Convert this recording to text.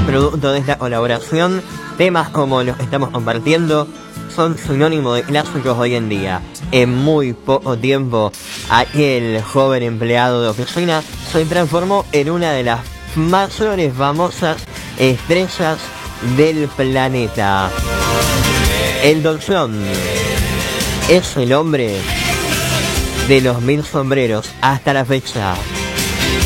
producto de esta colaboración, temas como los que estamos compartiendo son sinónimo de clásicos hoy en día. En muy poco tiempo, aquel joven empleado de oficina se transformó en una de las mayores famosas estrellas del planeta. Elton John es el hombre de los 1000 sombreros hasta la fecha.